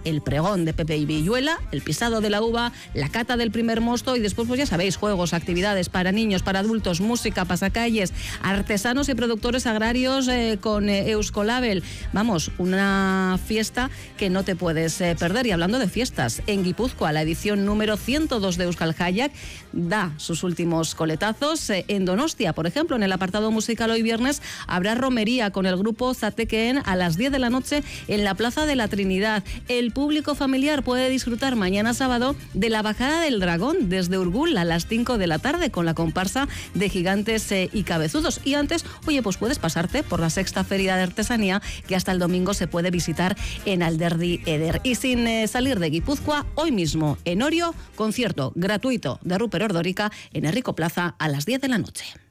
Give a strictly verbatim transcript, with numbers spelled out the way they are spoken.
el pregón de Pepe y Villuela, el pisado de la uva, la cata del primer mosto y después, pues ya sabéis, juegos, actividades para niños, para adultos, música, pasacalles, artesanos y productores agrarios eh, con eh, Euskolabel. Vamos, una fiesta que no te puedes eh, perder. Y hablando de fiestas, en Guipúzcoa, la edición número ciento dos de Euskal Hayak da sus últimos coletazos. Eh, en Donostia, por ejemplo, en el apartado musical hoy viernes, habrá romería con el grupo Zatekeen a las diez de la noche en la Plaza de la Trinidad. El público familiar puede disfrutar mañana sábado de la Bajada del Dragón desde Urgul a las cinco de la tarde con la comparsa de gigantes eh, y cabezudos. Y antes, oye, pues puedes pasarte por la sexta feria de artesanía que hasta el domingo se puede visitar en Alderdi Eder. Y sin eh, salir de Guipúzcoa, hoy mismo en Orio, concierto gratuito de Ruper Ordórica en Herriko Plaza a las diez de la noche.